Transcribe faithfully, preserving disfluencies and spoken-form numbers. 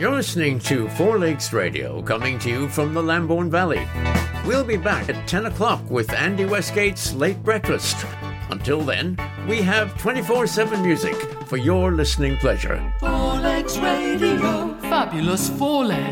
You're listening to Four Lakes Radio, coming to you from the Lambourne Valley. We'll be back at ten o'clock with Andy Westgate's Late Breakfast. Until then, we have twenty-four seven music for your listening pleasure. Four Lakes Radio. Fabulous Four Lakes.